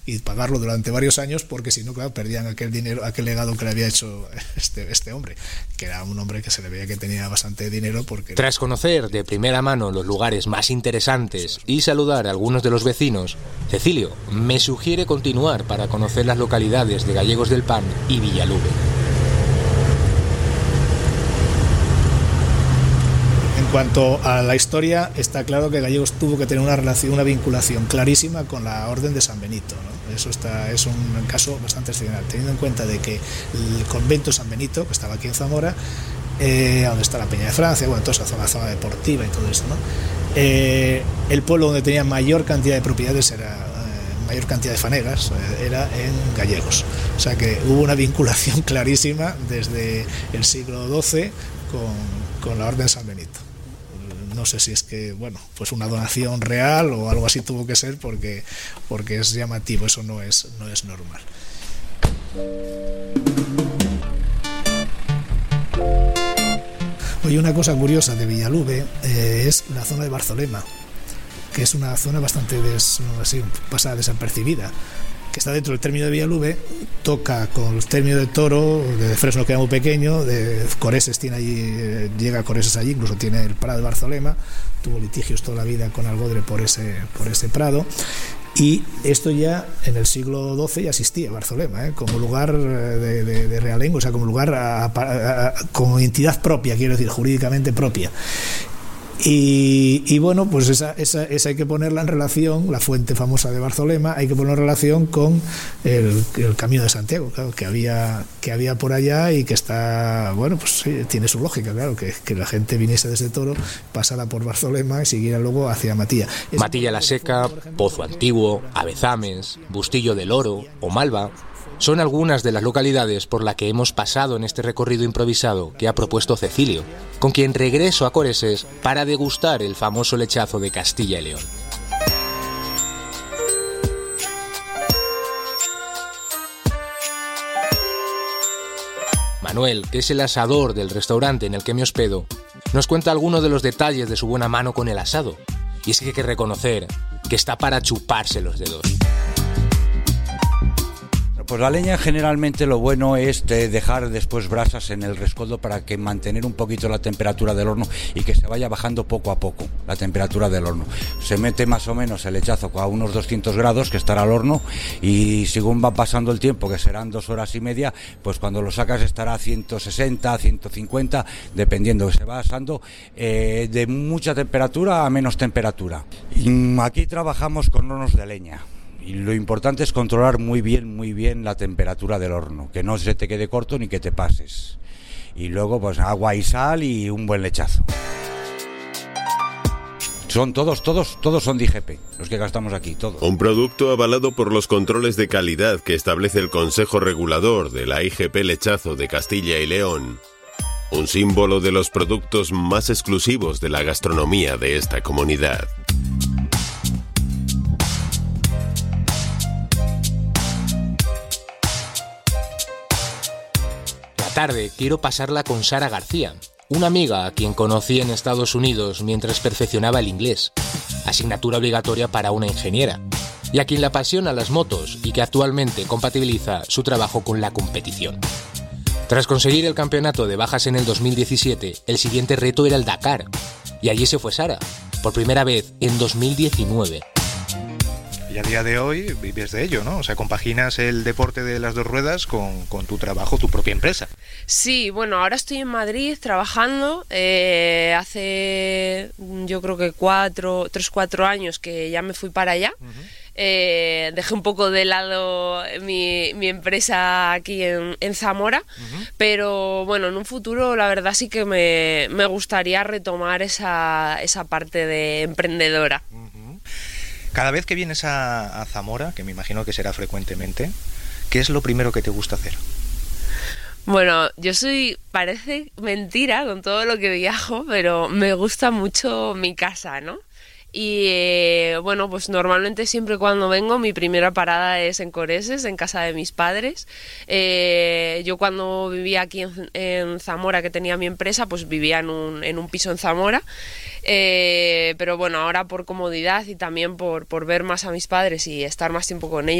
y pagarlo durante varios años, porque si no, claro, perdían aquel dinero, aquel legado que le había hecho este hombre, que era un hombre que se le veía que tenía bastante dinero. Tras conocer de primera mano los lugares más interesantes y saludar a algunos de los vecinos, Cecilio me sugiere continuar para conocer las localidades de Gallegos del Pan y Villalube. En cuanto a la historia, está claro que Gallegos tuvo que tener una vinculación clarísima con la Orden de San Benito, ¿no? Eso es un caso bastante excepcional, teniendo en cuenta de que el convento San Benito, que estaba aquí en Zamora, donde está la Peña de Francia, bueno, toda esa zona deportiva y todo eso, ¿no? El pueblo donde tenía mayor cantidad de propiedades mayor cantidad de fanegas era en Gallegos, o sea que hubo una vinculación clarísima desde el siglo XII con la Orden de San Benito. No sé si es que, bueno, pues una donación real o algo así tuvo que ser, porque es llamativo, eso no es normal. Oye, una cosa curiosa de Villalube es la zona de Barzolema, que es una zona bastante pasada desapercibida, que está dentro del término de Villalube, toca con el término de Toro, de Fresno queda muy pequeño, de Coreses tiene allí, llega a Coreses allí, incluso tiene el Prado de Barzolema, tuvo litigios toda la vida con Algodre por ese prado, y esto ya en el siglo XII ya existía Barzolema, como lugar de realengo, o sea, como lugar como entidad propia, quiero decir, jurídicamente propia. Y bueno, pues esa hay que ponerla en relación, la fuente famosa de Barzolema, hay que ponerla en relación con el Camino de Santiago, claro, que había por allá, y que está, bueno, pues sí, tiene su lógica, claro, que la gente viniese desde Toro, pasara por Barzolema y siguiera luego hacia Matilla. Matilla la Seca, Pozo Antiguo, Avezames, Bustillo del Oro o Malva son algunas de las localidades por las que hemos pasado en este recorrido improvisado que ha propuesto Cecilio, con quien regreso a Coreses para degustar el famoso lechazo de Castilla y León. Manuel, que es el asador del restaurante en el que me hospedo, nos cuenta algunos de los detalles de su buena mano con el asado, y es que hay que reconocer que está para chuparse los dedos. Pues la leña generalmente lo bueno es dejar después brasas en el rescoldo para que mantener un poquito la temperatura del horno y que se vaya bajando poco a poco la temperatura del horno. Se mete más o menos el lechazo a unos 200 grados que estará al horno, y según va pasando el tiempo, que serán 2 horas y media, pues cuando lo sacas estará a 160, 150, dependiendo, que se va asando de mucha temperatura a menos temperatura. Y aquí trabajamos con hornos de leña. Y lo importante es controlar muy bien la temperatura del horno, que no se te quede corto ni que te pases. Y luego pues agua y sal y un buen lechazo. Son todos son de IGP, los que gastamos aquí, todos. Un producto avalado por los controles de calidad que establece el Consejo Regulador de la IGP Lechazo de Castilla y León. Un símbolo de los productos más exclusivos de la gastronomía de esta comunidad. Tarde quiero pasarla con Sara García, una amiga a quien conocí en Estados Unidos mientras perfeccionaba el inglés, asignatura obligatoria para una ingeniera, y a quien le apasiona las motos y que actualmente compatibiliza su trabajo con la competición. Tras conseguir el campeonato de bajas en el 2017, el siguiente reto era el Dakar, y allí se fue Sara, por primera vez en 2019. Y a día de hoy vives de ello, ¿no? O sea, compaginas el deporte de las dos ruedas con tu trabajo, tu propia empresa. Sí, bueno, ahora estoy en Madrid trabajando. Hace yo creo que 3-4 años que ya me fui para allá. Dejé un poco de lado mi empresa aquí en Zamora, pero bueno, en un futuro la verdad sí que me gustaría retomar esa parte de emprendedora. Cada vez que vienes a Zamora, que me imagino que será frecuentemente, ¿qué es lo primero que te gusta hacer? Bueno, parece mentira con todo lo que viajo, pero me gusta mucho mi casa, ¿no? Y bueno, pues normalmente siempre cuando vengo mi primera parada es en Coreses, en casa de mis padres. Yo cuando vivía aquí en Zamora, que tenía mi empresa, pues vivía en un piso en Zamora. Pero bueno, ahora por comodidad y también por ver más a mis padres y estar más tiempo con ellos,